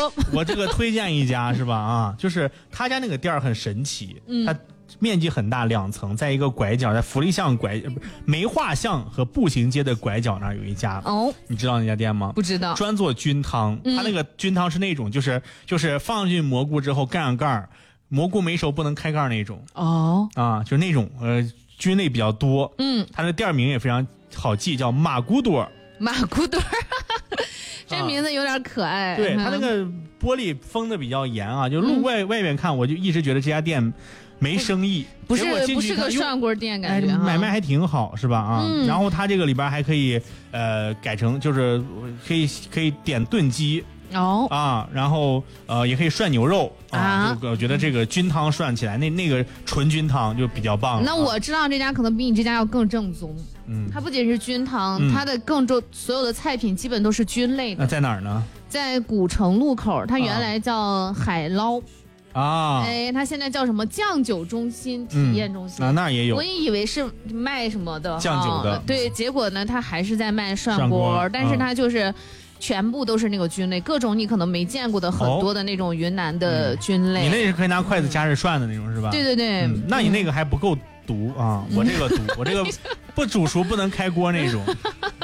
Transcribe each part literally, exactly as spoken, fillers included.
说， 我这个推荐一家是吧？啊，就是他家那个店儿很神奇，嗯，他面积很大，两层，在一个拐角，在福利巷拐梅化巷和步行街的拐角那儿有一家。哦，你知道那家店吗？ 不知道。 专做菌汤，嗯、他那个菌汤是那种，就是就是放进蘑菇之后盖上盖儿，蘑菇没熟不能开盖那种。哦，啊，就是那种呃菌类比较多。嗯，他的店名也非常好记，叫马古朵。 马古朵。这名字有点可爱。 啊、对，他那个玻璃封的比较严啊，就路外、嗯、外面看，我就一直觉得这家店没生意， 不是不是个涮锅店，感觉、 哎、买卖还挺好，是吧？啊、嗯，然后它这个里边还可以呃改成就是可以可以点炖鸡。哦啊，然后呃也可以涮牛肉啊，啊我觉得这个菌汤涮起来，那那个纯菌汤就比较棒了。 那我知道这家可能比你这家要更正宗。嗯，它不仅是菌汤，嗯、它的更重所有的菜品基本都是菌类的。 那在哪儿呢？ 在古城路口，它原来叫海捞。啊，哎，它现在叫什么酱酒中心体验中心、 嗯、啊，那也有。 我也以为是卖什么的酱酒的、 啊，对，结果呢，它还是在卖涮锅，但是它就是。嗯全部都是那个菌类，各种你可能没见过的很多的那种云南的菌类。 哦嗯、你那是可以拿筷子夹着涮的那种是吧？ 对对对、 嗯，那你那个还不够毒啊！嗯、我这个毒，我这个不煮熟不能开锅那种，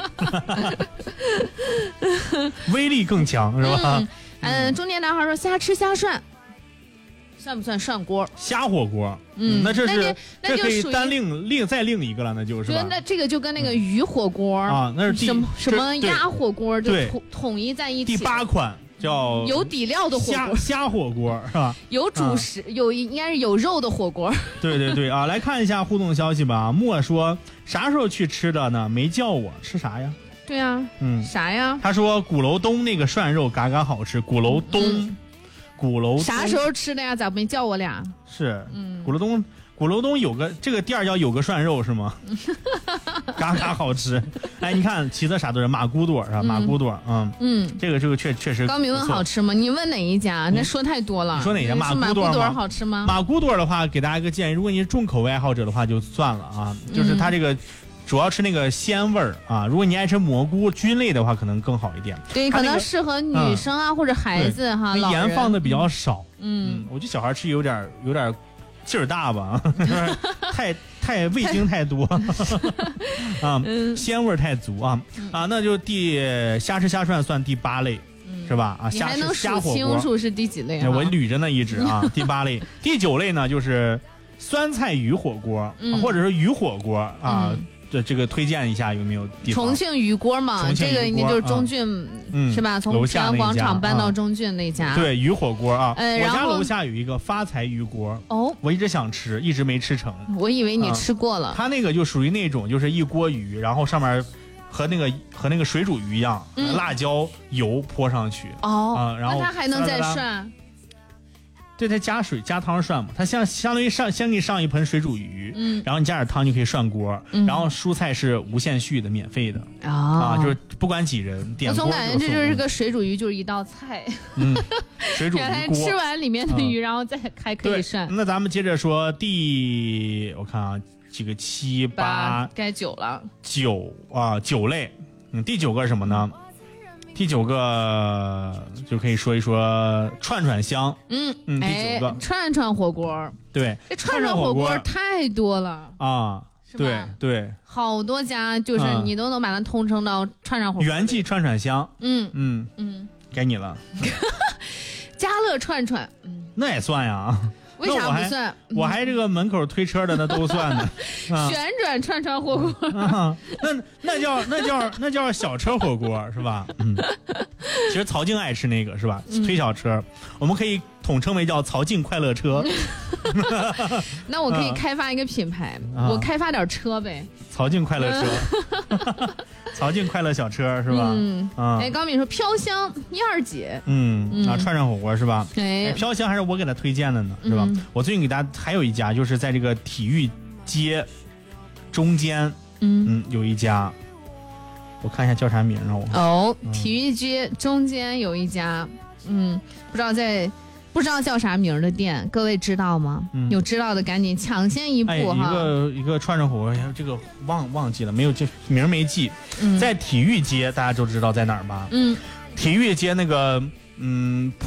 威力更强是吧？ 嗯，嗯中年男孩说瞎吃瞎涮。算不算涮锅？ 虾火锅，嗯，那这是这可以单另另再另一个了，那就是吧？ 那这个就跟那个鱼火锅、嗯、 啊，那是什么什么鸭火锅就统统一在一起。 第八款叫有底料的火锅， 虾火锅是吧？ 有主食，啊、有应该是有肉的火锅。 对对对啊，来看一下互动消息吧。莫说啥时候去吃的呢？没叫我吃啥呀？ 对啊，嗯，啥呀？ 他说鼓楼东那个涮肉嘎嘎好吃，鼓楼东。嗯鼓楼啥时候吃的呀？咋没叫我俩？ 是，嗯，鼓楼东，鼓楼东有个这个店叫有个涮肉是吗？嘎嘎好吃。哎，你看起的啥都是马古朵是吧？嗯、马古朵，嗯嗯，这个这个确确实。 高明问好吃吗？你问哪一家？那说太多了。 你说哪家？马古朵朵好吃吗？ 马古朵的话，给大家一个建议，如果你是重口味爱好者的话，就算了啊，就是它这个。嗯主要吃那个鲜味儿啊！如果你爱吃蘑菇菌类的话，可能更好一点。 对，可能适合女生啊、嗯、或者孩子哈。 盐放的比较少，嗯，嗯我觉得小孩吃有点有点劲儿大吧，太太味精太多啊，鲜味儿太足啊啊！那就第虾吃虾涮算第八类。是吧？啊，虾吃虾火锅。 你还能数清楚是第几类、啊？ 我捋着呢一直啊，第八类。第九类呢就是酸菜鱼火锅，嗯、或者是鱼火锅啊。嗯这这个推荐一下有没有地方？ 重庆鱼锅嘛，这个应该就是中郡、嗯、是吧？从平安广场搬到中郡那家。 嗯、对，鱼火锅啊，呃、我家楼下有一个发财鱼锅哦，我一直想吃，一直没吃成。 我以为你吃过了。 它、啊、那个就属于那种，就是一锅鱼，然后上面和那个和那个水煮鱼一样，嗯、辣椒油泼上去哦、啊，然后那它还能再涮。 对，它加水加汤涮嘛，它相相当于上先给你上一盆水煮鱼，嗯，然后你加点汤就可以涮锅，嗯，然后蔬菜是无限续的，免费的、哦、啊，就是不管几人点锅。 我总感觉这就是个水煮鱼，就是一道菜， 嗯，水煮鱼锅吃完里面的鱼，嗯、然后再还可以涮。 那咱们接着说第，我看啊，几个七八该九了， 九啊九类，嗯，第九个是什么呢？第九个就可以说一说串串香，嗯嗯，第九个、 哎、串串火锅， 对， 这串串火锅太多了啊，对对， 好多家就是你都能把它通称到串串火锅。 元记串串香，嗯嗯嗯，该你了。 家乐串串，嗯， 那也算呀。 为啥不算？ 我 还, 我还这个门口推车的那都算呢。 啊、旋转串串火锅、 啊，那那叫那叫那叫小车火锅是吧？嗯，其实曹静爱吃那个是吧？推小车，嗯、我们可以统称为叫曹静快乐车。 那我可以开发一个品牌，啊、我开发点车呗。 曹静快乐车。曹静快乐小车是吧？ 嗯啊，哎，高敏说飘香燕儿姐， 嗯啊，串串火锅是吧？ 哎， 哎飘香还是我给他推荐的呢，是吧？嗯、我最近给大家还有一家，就是在这个体育街中间，嗯嗯，有一家，我看一下叫啥名啊？我哦，嗯、体育街中间有一家，嗯，不知道在。不知道叫啥名的店，各位知道吗？嗯、有知道的赶紧抢先一步、哎、 哈。一个一个串串火锅，这个忘忘记了，没有这名没记。嗯、在体育街，大家都知道在哪儿吧？嗯，体育街那个嗯。